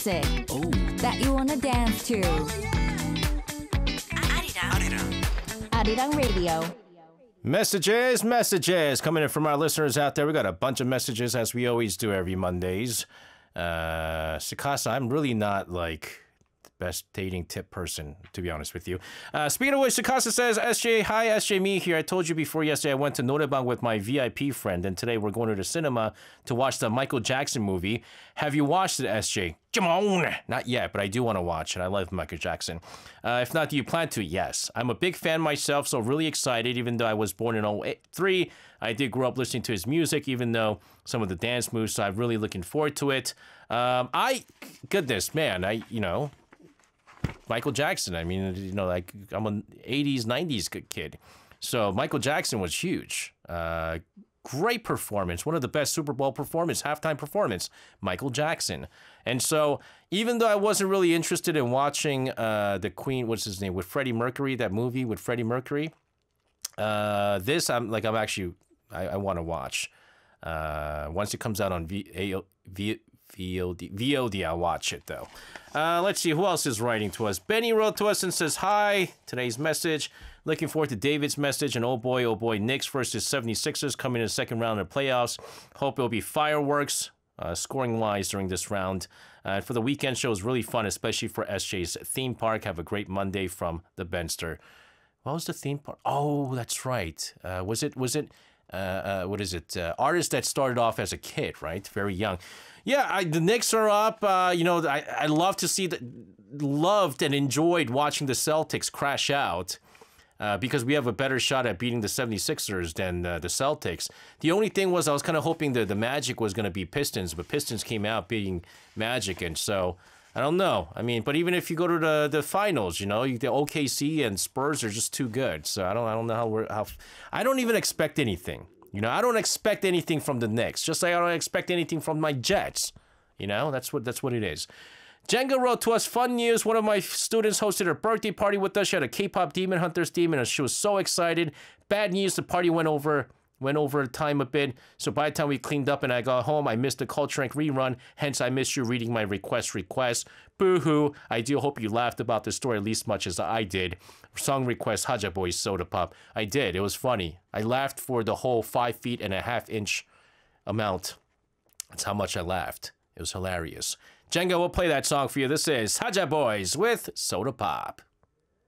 music that you wanna dance to. Arirang Radio. Messages coming in from our listeners out there. We got a bunch of messages as we always do every Mondays. Sakasa, I'm really not like the best dating tip person, to be honest with you. Speaking of which, Sakasa says, SJ, hi, SJ, me here. I told you before yesterday I went to Norebang with my VIP friend, and today we're going to the cinema to watch the Michael Jackson movie. Have you watched it, SJ? Come on! Not yet, but I do want to watch, and I love Michael Jackson. If not, do you plan to? Yes. I'm a big fan myself, so really excited. Even though I was born in 2003, I did grow up listening to his music, even though some of the dance moves, so I'm really looking forward to it. Goodness, man, Michael Jackson. I mean, like I'm an 80s, 90s kid. So Michael Jackson was huge. Great performance. One of the best Super Bowl performance, halftime performance, Michael Jackson. And so even though I wasn't really interested in watching the Queen, what's his name, with Freddie Mercury, that movie with Freddie Mercury, I want to watch. Once it comes out on VOD, I'll watch it though. Let's see who else is writing to us. Benny wrote to us and says, hi, today's message. Looking forward to David's message. And oh boy, Knicks versus 76ers coming in the second round of the playoffs. Hope it'll be fireworks scoring-wise during this round. For the weekend show is really fun, especially for SJ's theme park. Have a great Monday from the Benster. What was the theme park? Oh, that's right. Was it what is it? Artist that started off as a kid, right? Very young. Yeah, the Knicks are up. I love to see loved and enjoyed watching the Celtics crash out because we have a better shot at beating the 76ers than the Celtics. The only thing was I was kind of hoping that the Magic was going to be Pistons, but Pistons came out beating Magic, and so I don't know. I mean, but even if you go to the finals, the OKC and Spurs are just too good. So I don't know how I don't even expect anything. I don't expect anything from the Knicks. Just like I don't expect anything from my Jets. That's what it is. Jenga wrote to us, fun news. One of my students hosted her birthday party with us. She had a K-pop Demon Hunters theme, and she was so excited. Bad news, the party went over time a bit. So by the time we cleaned up and I got home, I missed the Culture Inc. rerun. Hence, I missed you reading my request. Boo-hoo. I do hope you laughed about the story at least much as I did. Song request, Haja Boys Soda Pop. I did. It was funny. I laughed for the whole 5 feet and a half inch amount. That's how much I laughed. It was hilarious. Jenga, we'll play that song for you. This is Haja Boys with Soda Pop.